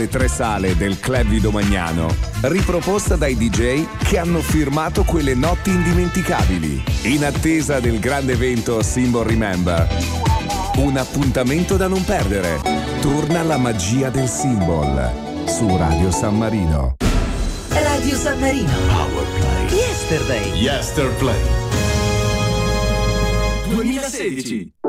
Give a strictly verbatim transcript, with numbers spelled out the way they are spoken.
Le tre sale del Club di Domagnano, riproposta dai D J che hanno firmato quelle notti indimenticabili. In attesa del grande evento Symbol Remember, un appuntamento da non perdere. Torna la magia del Symbol su Radio San Marino. Radio San Marino. Powerplay. Yesterday. Yesterplay. duemilasedici.